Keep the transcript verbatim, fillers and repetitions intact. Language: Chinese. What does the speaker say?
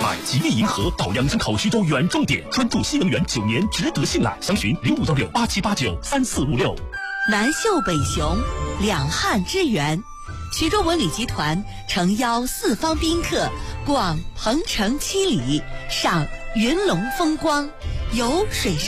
买吉利银河到阳城口徐州远重点，专注新能源九年，值得信赖。详询零五幺六八七八九三四五六。 南秀北雄，两汉之源。徐州文旅集团诚邀四方宾客逛鹏城七里，赏云龙风光，游水上